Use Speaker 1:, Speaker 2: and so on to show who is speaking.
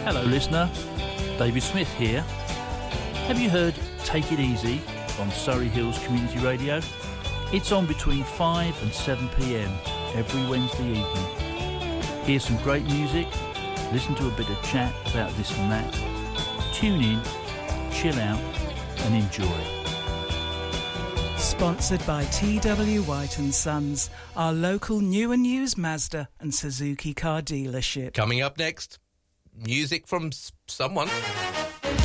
Speaker 1: Hello listener, David Smith here. Have you heard Take It Easy on Surrey Hills Community Radio? It's on between 5 and 7 p.m. every Wednesday evening. Hear some great music, listen to a bit of chat about this and that, tune in, chill out and enjoy.
Speaker 2: Sponsored by TW White & Sons, our local new and used Mazda and Suzuki car dealership.
Speaker 3: Coming up next, music from someone.